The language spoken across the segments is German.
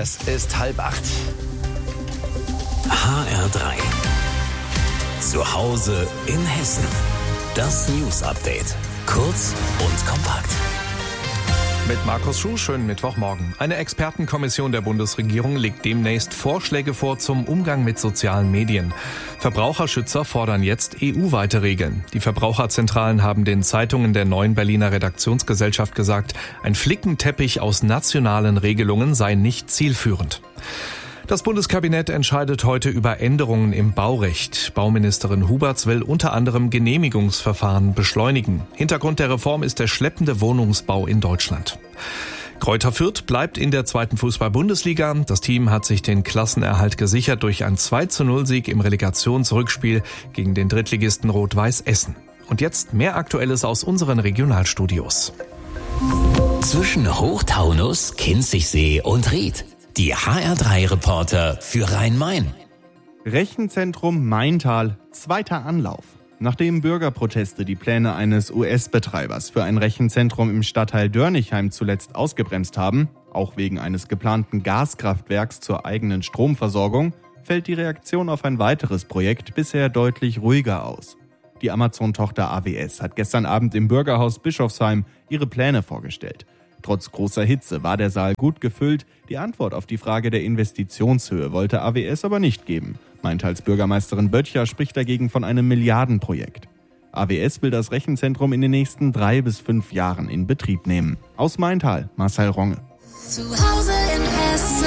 Es ist 7:30. HR3. Zu Hause in Hessen. Das News-Update. Kurz und kompakt. Mit Markus Schuh, schönen Mittwochmorgen. Eine Expertenkommission der Bundesregierung legt demnächst Vorschläge vor zum Umgang mit sozialen Medien. Verbraucherschützer fordern jetzt EU-weite Regeln. Die Verbraucherzentralen haben den Zeitungen der Neuen Berliner Redaktionsgesellschaft gesagt, ein Flickenteppich aus nationalen Regelungen sei nicht zielführend. Das Bundeskabinett entscheidet heute über Änderungen im Baurecht. Bauministerin Huberts will unter anderem Genehmigungsverfahren beschleunigen. Hintergrund der Reform ist der schleppende Wohnungsbau in Deutschland. Greuther Fürth bleibt in der 2. Fußball-Bundesliga. Das Team hat sich den Klassenerhalt gesichert durch einen 2:0-Sieg im Relegationsrückspiel gegen den Drittligisten Rot-Weiß Essen. Und jetzt mehr Aktuelles aus unseren Regionalstudios. Zwischen Hochtaunus, Kinzigsee und Ried. Die HR3-Reporter für Rhein-Main. Rechenzentrum Maintal, zweiter Anlauf. Nachdem Bürgerproteste die Pläne eines US-Betreibers für ein Rechenzentrum im Stadtteil Dörnigheim zuletzt ausgebremst haben, auch wegen eines geplanten Gaskraftwerks zur eigenen Stromversorgung, fällt die Reaktion auf ein weiteres Projekt bisher deutlich ruhiger aus. Die Amazon-Tochter AWS hat gestern Abend im Bürgerhaus Bischofsheim ihre Pläne vorgestellt. Trotz großer Hitze war der Saal gut gefüllt. Die Antwort auf die Frage der Investitionshöhe wollte AWS aber nicht geben. Maintals Bürgermeisterin Böttcher spricht dagegen von einem Milliardenprojekt. AWS will das Rechenzentrum in den nächsten 3 bis 5 Jahren in Betrieb nehmen. Aus Maintal, Marcel Ronge. Zu Hause in Hessen.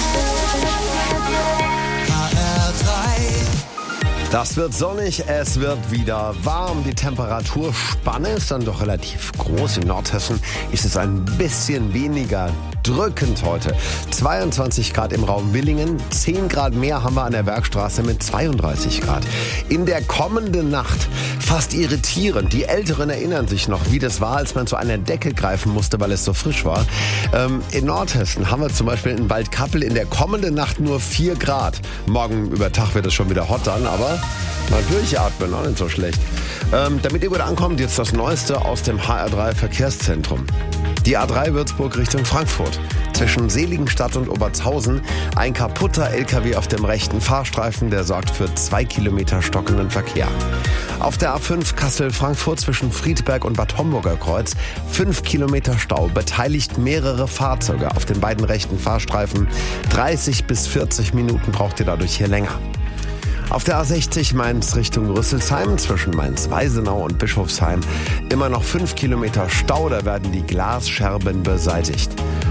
Das wird sonnig, es wird wieder warm. Die Temperaturspanne ist dann doch relativ groß. In Nordhessen ist es ein bisschen weniger drückend heute. 22 Grad im Raum Willingen, 10 Grad mehr haben wir an der Bergstraße mit 32 Grad. In der kommenden Nacht fast irritierend. Die Älteren erinnern sich noch, wie das war, als man zu einer Decke greifen musste, weil es so frisch war. In Nordhessen haben wir zum Beispiel in Waldkappel in der kommenden Nacht nur 4 Grad. Morgen über Tag wird es schon wieder hot dann, aber mal durchatmen, auch nicht so schlecht. Damit ihr gut ankommt, jetzt das Neueste aus dem HR3 Verkehrszentrum. Die A3 Würzburg Richtung Frankfurt. Zwischen Seligenstadt und Obertshausen ein kaputter LKW auf dem rechten Fahrstreifen, der sorgt für 2 Kilometer stockenden Verkehr. Auf der A5 Kassel-Frankfurt zwischen Friedberg und Bad Homburger Kreuz 5 Kilometer Stau, beteiligt mehrere Fahrzeuge auf den beiden rechten Fahrstreifen. 30 bis 40 Minuten braucht ihr dadurch hier länger. Auf der A60 Mainz Richtung Rüsselsheim zwischen Mainz-Weisenau und Bischofsheim immer noch 5 Kilometer Stau, da werden die Glasscherben beseitigt.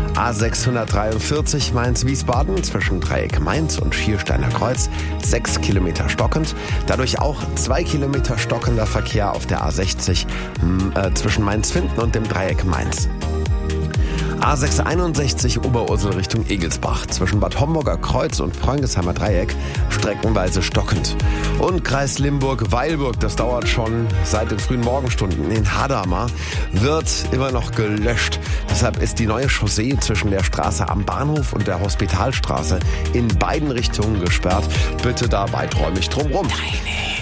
A643 Mainz-Wiesbaden zwischen Dreieck Mainz und Schiersteiner Kreuz 6 Kilometer stockend, dadurch auch 2 Kilometer stockender Verkehr auf der A60 zwischen Mainz-Finden und dem Dreieck Mainz. A661 Oberursel Richtung Egelsbach zwischen Bad Homburger Kreuz und Preungesheimer Dreieck streckenweise stockend. Und Kreis Limburg-Weilburg, das dauert schon seit den frühen Morgenstunden. In Hadamar wird immer noch gelöscht. Deshalb ist die neue Chaussee zwischen der Straße am Bahnhof und der Hospitalstraße in beiden Richtungen gesperrt. Bitte da weiträumig drumrum. Deine